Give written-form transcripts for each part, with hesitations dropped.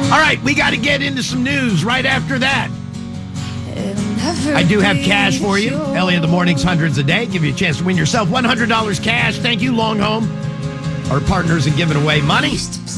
All right, we got to get into some news right after that. I do have cash for you. Ellie in the Mornings, hundreds a day. Give you a chance to win yourself $100 cash. Thank you, Long Home. Our partners in giving away money.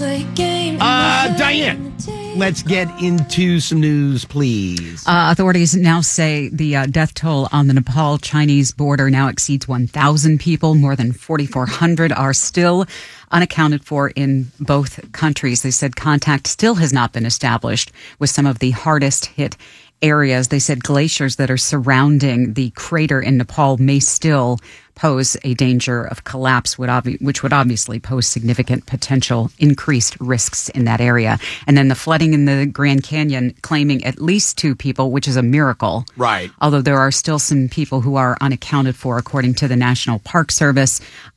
Diane, let's get into some news, please. Authorities now say the death toll on the Nepal-Chinese border now exceeds 1,000 people. More than 4,400 are still unaccounted for in both countries. They said contact still has not been established with some of the hardest hit areas. They said glaciers that are surrounding the crater in Nepal may still pose a danger of collapse, which would obviously pose significant potential increased risks in that area. And then the flooding in the Grand Canyon claiming at least 2 people, which is a miracle. Right. Although there are still some people who are unaccounted for, according to the National Park Service.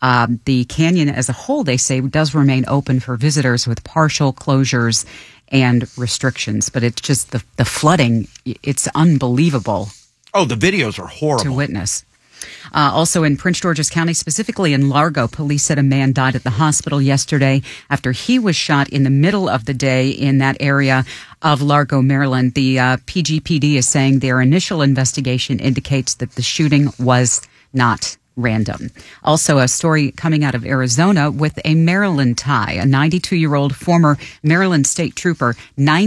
The canyon as a whole, they say, does remain open for visitors with partial closures and restrictions. But it's just the flooding, it's unbelievable. Oh, the videos are horrible to witness. Also in Prince George's County, specifically in Largo, police said a man died at the hospital yesterday after he was shot in the middle of the day in that area of Largo, Maryland. The PGPD is saying their initial investigation indicates that the shooting was not random. Also, a story coming out of Arizona with a Maryland tie. A 92-year-old former Maryland state trooper,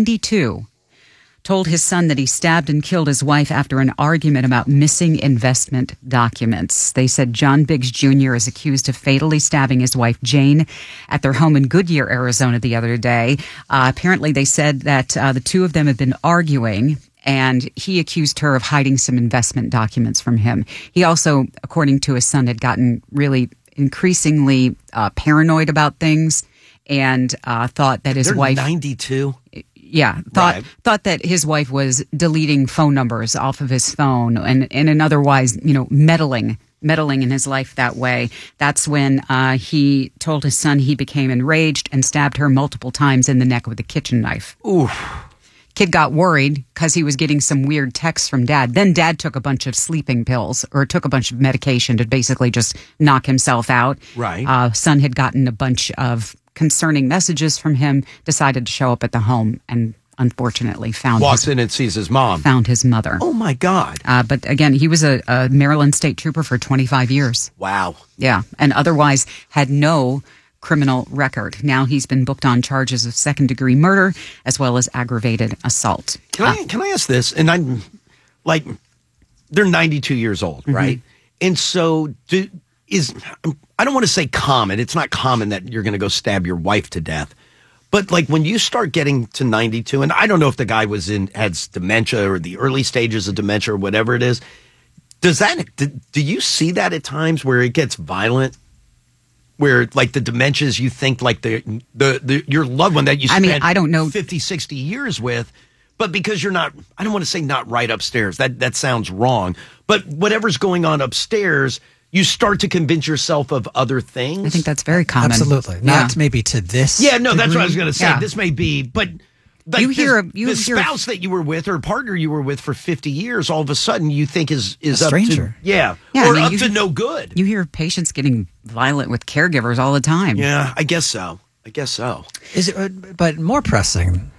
92, told his son that he stabbed and killed his wife after an argument about missing investment documents. They said John Biggs Jr. is accused of fatally stabbing his wife, Jane, at their home in Goodyear, Arizona the other day. Apparently, they said that the two of them had been arguing, and he accused her of hiding some investment documents from him. He also, according to his son, had gotten really increasingly paranoid about things and thought that his wife... 92? Yeah, thought that his wife was deleting phone numbers off of his phone and in otherwise, meddling in his life that way. That's when he told his son he became enraged and stabbed her multiple times in the neck with a kitchen knife. Oof. Kid got worried because he was getting some weird texts from dad. Then dad took a bunch of sleeping pills or took a bunch of medication to basically just knock himself out. Right. Son had gotten a bunch of concerning messages from him, decided to show up at the home and unfortunately walks in and sees his mom. Found his mother. Oh, my God. But again, he was a Maryland state trooper for 25 years. Wow. Yeah, and otherwise had no criminal record. Now he's been booked on charges of second-degree murder as well as aggravated assault. Can I ask this? And I'm like, they're 92 years old, right? And so I don't want to say common. It's not common that you're going to go stab your wife to death. But like when you start getting to 92, and I don't know if the guy has dementia or the early stages of dementia or whatever it is. Do you see that at times where it gets violent? Where like the dementias you think like your loved one that you spent I don't know 50, 60 years with, but because you're not, I don't want to say not right upstairs. That sounds wrong. But whatever's going on upstairs, you start to convince yourself of other things. I think that's very common. Absolutely. Not maybe to this Yeah, no, that's degree. what I was going to say. Yeah. This may be, but like the spouse that you were with or partner you were with for 50 years, all of a sudden you think is a stranger. Or up to no good. You hear patients getting violent with caregivers all the time. Yeah, I guess so. Is it? But more pressing,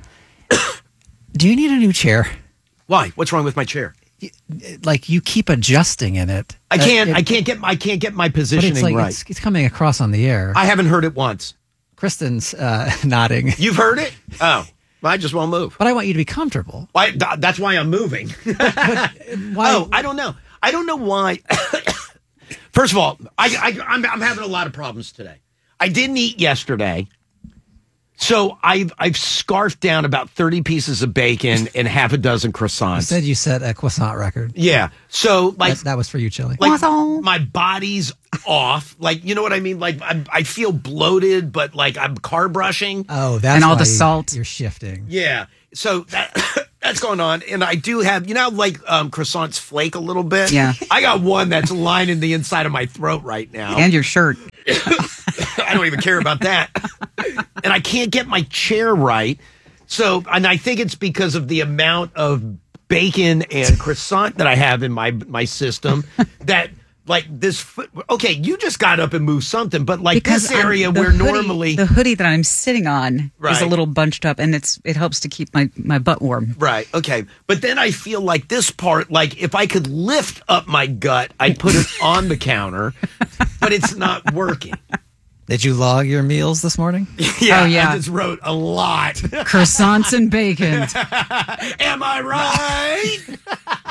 do you need a new chair? Why? What's wrong with my chair? Like you keep adjusting in it. I can't get my positioning right. It's coming across on the air. I haven't heard it once. Kristen's nodding. You've heard it? Oh, I just won't move. But I want you to be comfortable. That's why I'm moving. Why? Oh, I don't know. I don't know why. First of all, I'm having a lot of problems today. I didn't eat yesterday. So I've scarfed down about 30 pieces of bacon and half a dozen croissants. You set a croissant record. Yeah. So like that was for you, Chili. Like my body's off. Like, you know what I mean? Like I feel bloated, but like I'm car brushing. Oh, that's and all the salt. You're shifting. Yeah. So that's going on. And I do have, like croissants flake a little bit. Yeah. I got one that's lining the inside of my throat right now. And your shirt. I don't even care about that. And I can't get my chair right. So, and I think it's because of the amount of bacon and croissant that I have in my system that like this foot. Okay, you just got up and moved something, but like this area the where hoodie, normally the hoodie that I'm sitting on is Right. a little bunched up, and it helps to keep my butt warm. right, okay, but then I feel like this part, like if I could lift up my gut, I'd put it on the counter, but it's not working. Did you log your meals this morning? Yeah, Oh, yeah. I just wrote a lot. Croissants and bacon. Am I right?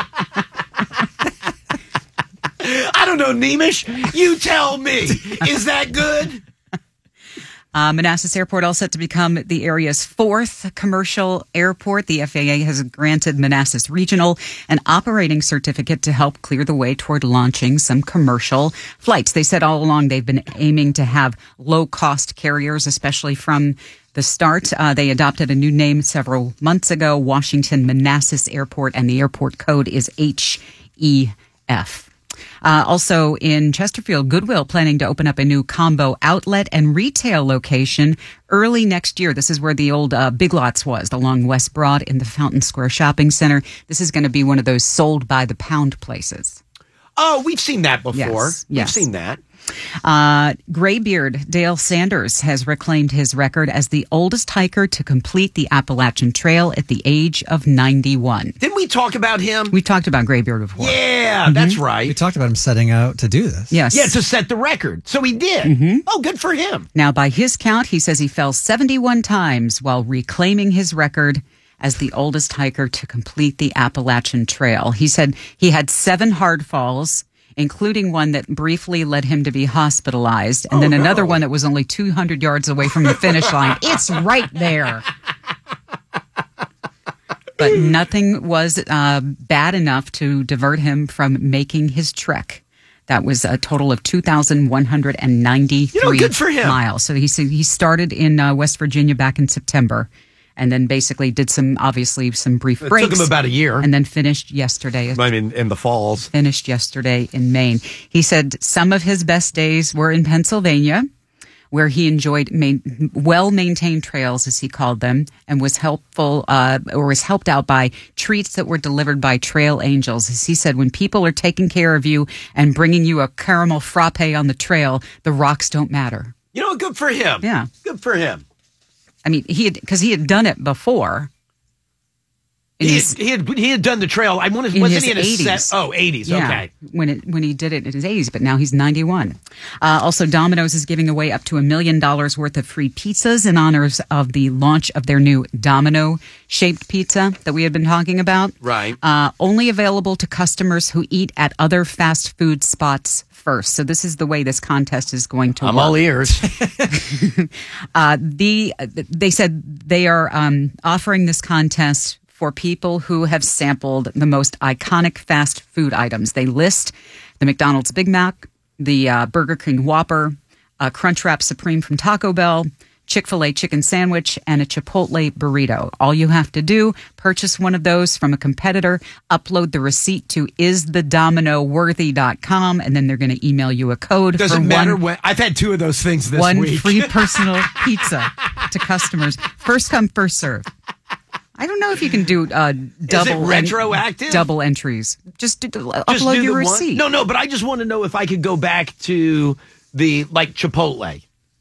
I don't know, Neemish. You tell me. Is that good? Manassas Airport all set to become the area's 4th commercial airport. The FAA has granted Manassas Regional an operating certificate to help clear the way toward launching some commercial flights. They said all along they've been aiming to have low-cost carriers, especially from the start. They adopted a new name several months ago, Washington Manassas Airport, and the airport code is HEF. Also in Chesterfield, Goodwill planning to open up a new combo outlet and retail location early next year. This is where the old Big Lots was, along West Broad in the Fountain Square Shopping Center. This is going to be one of those sold by the pound places. Oh, we've seen that before. Yes. We've seen that. Graybeard Dale Sanders has reclaimed his record as the oldest hiker to complete the Appalachian Trail at the age of 91. Didn't we talk about him? We talked about Graybeard before. Yeah, that's right. We talked about him setting out to do this. Yes. Yeah, to set the record. So he did. Oh, good for him. Now, by his count, he says he fell 71 times while reclaiming his record as the oldest hiker to complete the Appalachian Trail. He said he had 7 hard falls, including one that briefly led him to be hospitalized, and then another one that was only 200 yards away from the finish line. It's right there. But nothing was bad enough to divert him from making his trek. That was a total of 2,193 good for him. miles. So he started in West Virginia back in September, and then basically did some brief It breaks. took him about a year. And then finished yesterday. I mean, in the falls. Finished yesterday in Maine. He said some of his best days were in Pennsylvania, where he enjoyed well-maintained trails, as he called them, and was helped out by treats that were delivered by trail angels. As he said, when people are taking care of you and bringing you a caramel frappe on the trail, the rocks don't matter. You know, good for him. Yeah. Good for him. I mean, he had done it before. He had done the trail. I wanted, In wasn't his he in his 80s. set? Oh, 80s. Yeah, Okay. when he did it in his 80s, but now he's 91. Also, Domino's is giving away up to $1 million worth of free pizzas in honors of the launch of their new Domino-shaped pizza that we had been talking about. Right. Only available to customers who eat at other fast food spots first. So this is the way this contest is going to work. I'm all ears. They said they are offering this contest for people who have sampled the most iconic fast food items. They list the McDonald's Big Mac, the Burger King Whopper, a Crunchwrap Supreme from Taco Bell, Chick-fil-A chicken sandwich, and a Chipotle burrito. All you have to do, purchase one of those from a competitor, upload the receipt to isthedominoworthy.com, and then they're going to email you a code. Doesn't matter when. I've had 2 of those things this one week. free personal pizza to customers. First come, first serve. I don't know if you can do double retroactive? double entries. Just upload Just do your the receipt. one? No, but I just want to know if I could go back to the Chipotle,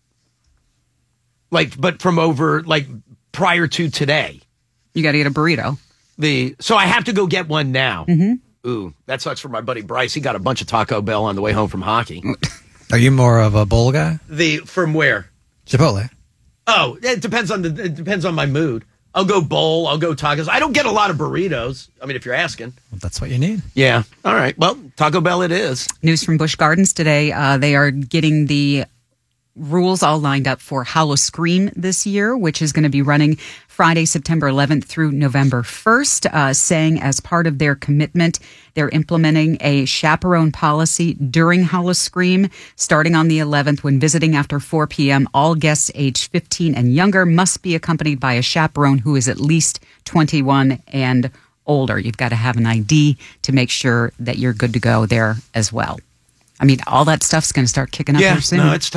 but from over prior to today. You got to get a burrito. So I have to go get one now. Mm-hmm. Ooh, that sucks for my buddy Bryce. He got a bunch of Taco Bell on the way home from hockey. Are you more of a bowl guy? From where? Chipotle. Oh, it depends on my mood. I'll go bowl. I'll go tacos. I don't get a lot of burritos. I mean, if you're asking. Well, that's what you need. Yeah. All right. Well, Taco Bell it is. News from Busch Gardens today. They are getting the rules all lined up for Howl-O-Scream this year, which is going to be running Friday, September 11th through November 1st, saying as part of their commitment, they're implementing a chaperone policy during Howl-O-Scream. Starting on the 11th, when visiting after 4 p.m., all guests aged 15 and younger must be accompanied by a chaperone who is at least 21 and older. You've got to have an ID to make sure that you're good to go there as well. I mean, all that stuff's going to start kicking up here soon. No, it's